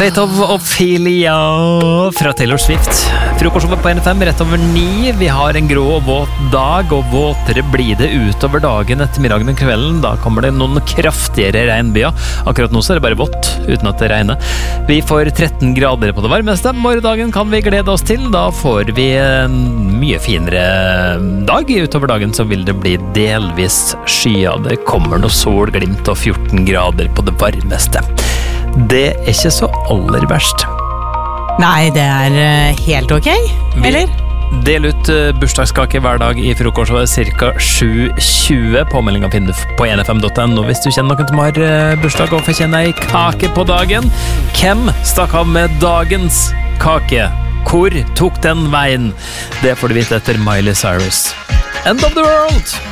Fate of Ophelia fra Taylor Swift. Frokostshowet på NFM rett over 9. Vi har en grå og våt dag, og våtere blir det utover dagen, ettermiddagen og kvelden. Da kommer det noen kraftigere regnbyer. Akkurat nå så er det bare vått, uten at det regner. Vi får 13 grader på det varmeste. Morgendagen kan vi glede oss til. Da får vi en mye finere dag. Utover dagen så vil det bli delvis skya. Det kommer noe solglimt og 14 grader på det varmeste. Det er ikke så aller verst. Nei, det er helt ok, eller? Del ut bursdagskake hver dag i frokostshowet ca. 7.20. Påmeldingen finner du på nfm.no hvis du kjenner noen som har bursdag og fortjener ei kake på dagen. Hvem stakk av med dagens kake? Hvor tok den veien? Det får du vite etter Miley Cyrus. End of the world!